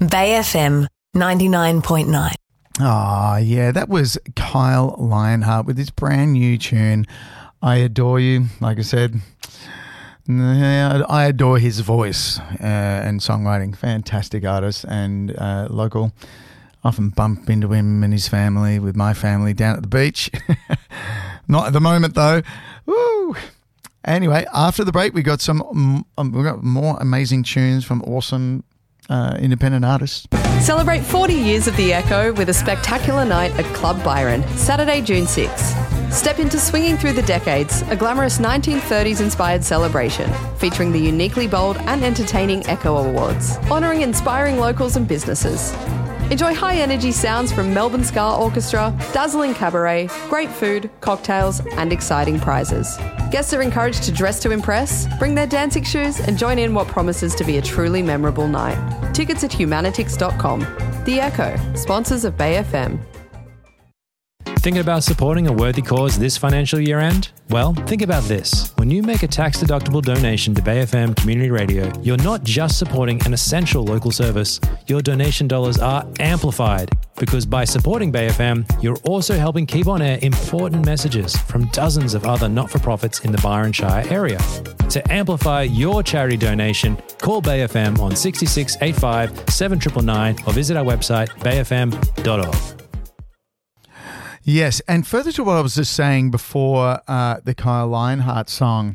Bay FM 99.9. Oh, yeah, that was Kyle Lionheart with his brand new tune, I Adore You. Like I said, I adore his voice and songwriting. Fantastic artist and local. Often bump into him and his family with my family down at the beach. Not at the moment, though. Woo! Anyway, after the break, we got more amazing tunes from awesome independent artists. Celebrate 40 years of The Echo with a spectacular night at Club Byron, Saturday, June 6. Step into Swinging Through the Decades, a glamorous 1930s-inspired celebration featuring the uniquely bold and entertaining Echo Awards, honouring inspiring locals and businesses. Enjoy high-energy sounds from Melbourne Ska Orchestra, dazzling cabaret, great food, cocktails and exciting prizes. Guests are encouraged to dress to impress, bring their dancing shoes and join in what promises to be a truly memorable night. Tickets at humanitix.com. The Echo, sponsors of Bay FM. Thinking about supporting a worthy cause this financial year end? Well, think about this. When you make a tax-deductible donation to Bay FM Community Radio, you're not just supporting an essential local service. Your donation dollars are amplified because by supporting Bay FM, you're also helping keep on air important messages from dozens of other not-for-profits in the Byron Shire area. To amplify your charity donation, call Bay FM on 66 85 7999 or visit our website bayfm.org. Yes, and further to what I was just saying before, the Kyle Lionheart song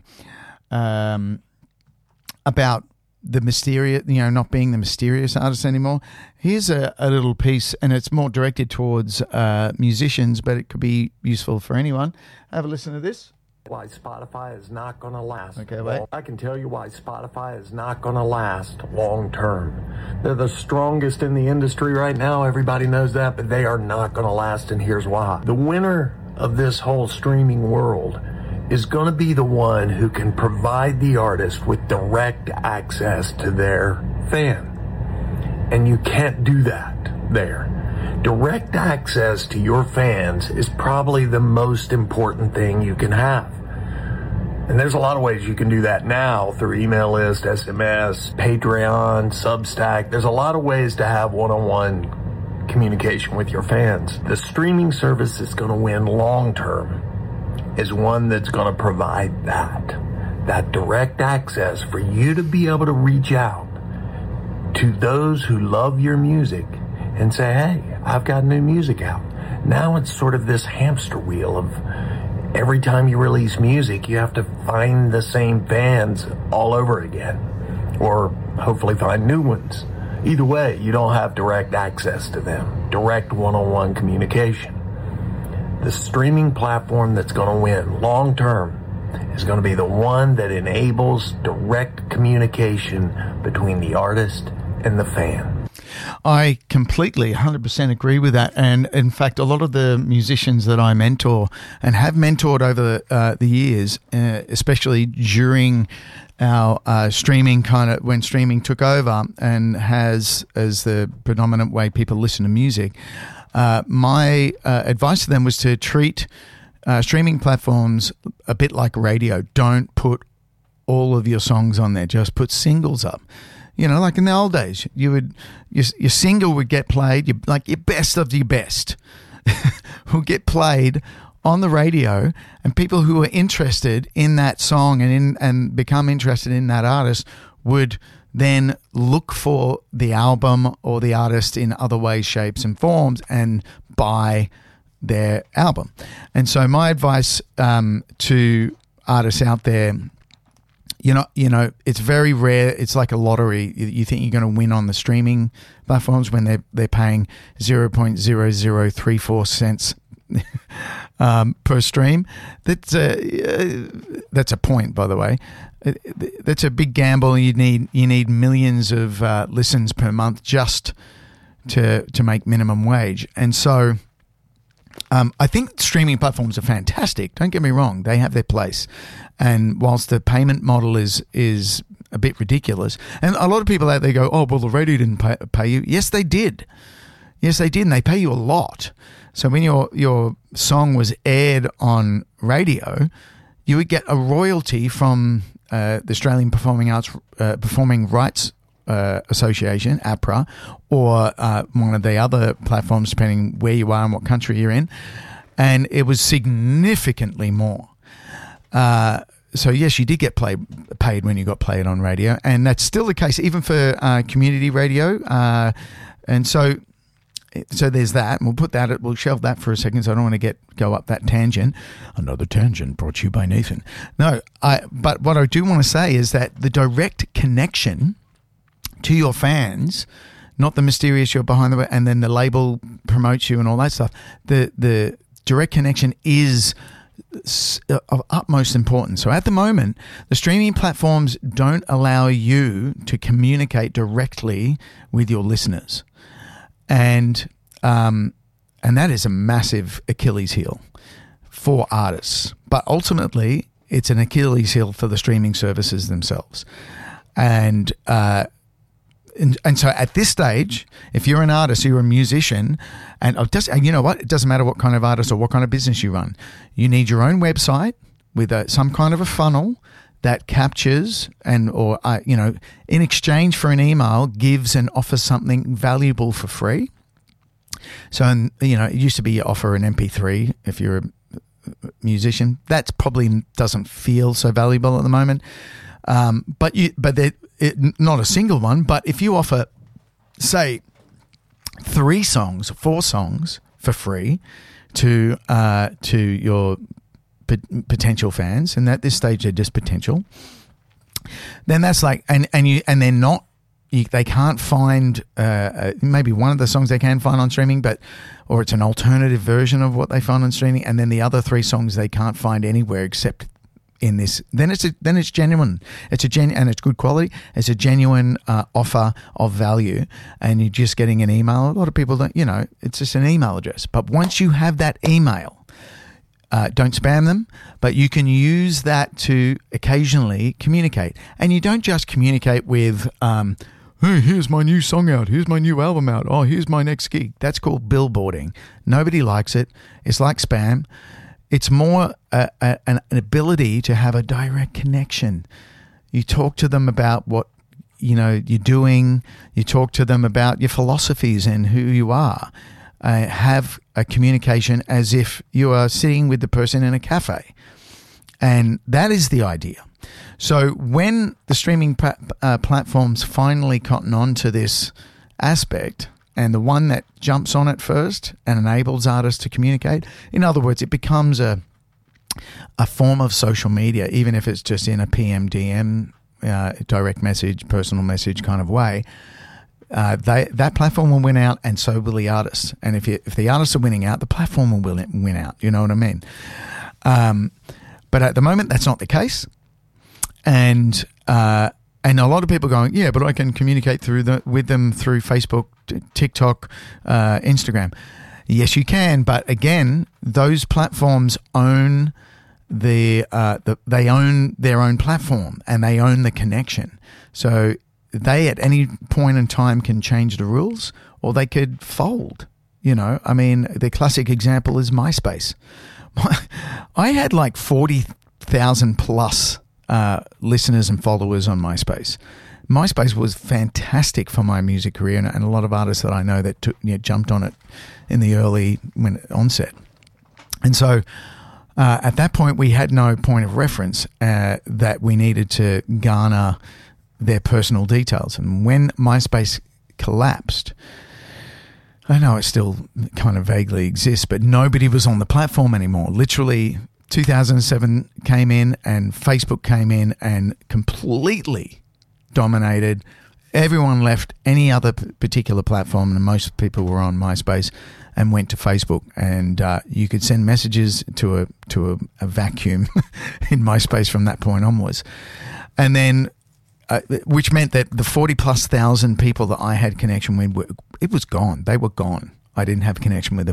about the mysterious, not being the mysterious artist anymore. Here's a little piece, and it's more directed towards musicians, but it could be useful for anyone. Have a listen to this. Why Spotify is not going to last. Okay, wait. I can tell you why Spotify is not going to last long term. They're the strongest in the industry right now. Everybody knows that, but they are not going to last, and here's why. The winner of this whole streaming world is going to be the one who can provide the artist with direct access to their fan. And you can't do that there. Direct access to your fans is probably the most important thing you can have. And there's a lot of ways you can do that now through email list, SMS, Patreon, Substack. There's a lot of ways to have one-on-one communication with your fans. The streaming service that's going to win long-term is one that's going to provide that direct access for you to be able to reach out to those who love your music and say, hey, I've got new music out. Now it's sort of this hamster wheel of every time you release music, you have to find the same fans all over again, or hopefully find new ones. Either way, you don't have direct access to them, direct one-on-one communication. The streaming platform that's going to win long term is going to be the one that enables direct communication between the artist and the fan. I completely 100% agree with that. And in fact, a lot of the musicians that I mentor and have mentored over the years, especially during our streaming when streaming took over and has as the predominant way people listen to music, my advice to them was to treat streaming platforms a bit like radio. Don't put all of your songs on there. Just put singles up. Like in the old days, your single would get played, your best of your best will get played on the radio, and people who are interested in that song and become interested in that artist would then look for the album or the artist in other ways, shapes and forms and buy their album. And so my advice to artists out there, it's very rare. It's like a lottery. You think you're going to win on the streaming platforms when they're paying 0.0034 cents per stream. That's a point, by the way. That's a big gamble. You need millions of listens per month just to make minimum wage. And so I think streaming platforms are fantastic. Don't get me wrong; they have their place. And whilst the payment model is a bit ridiculous, and a lot of people out there go, "Oh, well, the radio didn't pay you." Yes, they did. Yes, they did, and they pay you a lot. So when your song was aired on radio, you would get a royalty from the Australian Performing Rights Association, APRA, or one of the other platforms, depending where you are and what country you're in. And it was significantly more. So yes, you did get paid when you got played on radio, and that's still the case even for community radio. And so there's that, and we'll shelve that for a second, so I don't want to go up that tangent. Another tangent brought to you by Nathan. No, but what I do want to say is that the direct connection to your fans, not the mysterious you're behind and then the label promotes you and all that stuff. The direct connection is of utmost importance. So at the moment, the streaming platforms don't allow you to communicate directly with your listeners. And that is a massive Achilles heel for artists. But ultimately, it's an Achilles heel for the streaming services themselves. And so at this stage, if you're an artist, you're a musician, and you know what? It doesn't matter what kind of artist or what kind of business you run. You need your own website with some kind of a funnel that captures or in exchange for an email, gives and offers something valuable for free. So, it used to be you offer an MP3 if you're a musician. That probably doesn't feel so valuable at the moment. Not a single one, but if you offer, say, 4 songs for free to your potential fans, and at this stage they're just potential, then that's like, and they're not, they can't find maybe one of the songs they can find on streaming, or it's an alternative version of what they find on streaming, and then the other 3 songs they can't find anywhere except in this. Then it's genuine. And it's good quality. It's a genuine offer of value, and you're just getting an email. A lot of people don't. It's just an email address. But once you have that email, don't spam them, but you can use that to occasionally communicate. And you don't just communicate with, hey, here's my new song out. Here's my new album out. Oh, here's my next gig. That's called billboarding. Nobody likes it. It's like spam. It's more an ability to have a direct connection. You talk to them about what you're doing. You talk to them about your philosophies and who you are. Have a communication as if you are sitting with the person in a cafe. And that is the idea. So when the streaming platforms finally cotton on to this aspect, and the one that jumps on it first and enables artists to communicate, in other words, it becomes a form of social media, even if it's just in a PMDM, direct message, personal message kind of way. That platform will win out, and so will the artists. And if the artists are winning out, the platform will win out. You know what I mean? But at the moment, that's not the case. And a lot of people going, yeah, but I can communicate with them through Facebook, TikTok, Instagram. Yes, you can, but again, those platforms own they own their own platform, and they own the connection. So they at any point in time can change the rules, or they could fold. The classic example is MySpace. I had like 40,000 plus listeners and followers on MySpace. MySpace was fantastic for my music career, and a lot of artists that I know that jumped on it in the early onset. And so at that point, we had no point of reference that we needed to garner their personal details. And when MySpace collapsed, I know it still kind of vaguely exists, but nobody was on the platform anymore. Literally 2007 came in and Facebook came in and completely dominated. Everyone left any other particular platform, and most people were on MySpace and went to Facebook. And you could send messages to a vacuum in MySpace from that point onwards. And then, which meant that the 40,000+ people that I had connection with, it was gone. They were gone. I didn't have connection with them